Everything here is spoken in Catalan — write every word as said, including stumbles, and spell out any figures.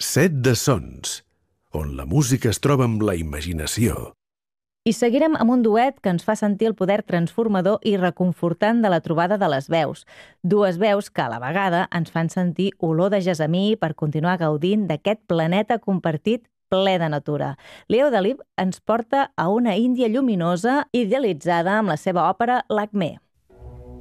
Set de sons, on la música es troba amb la imaginació. I seguirem amb un duet que ens fa sentir el poder transformador i reconfortant de la trobada de les veus. Dues veus que a la vegada ens fan sentir olor de gessamí per continuar gaudint d'aquest planeta compartit ple de natura. Leo Delibes ens porta a una Índia lluminosa idealitzada amb la seva òpera Lakmé.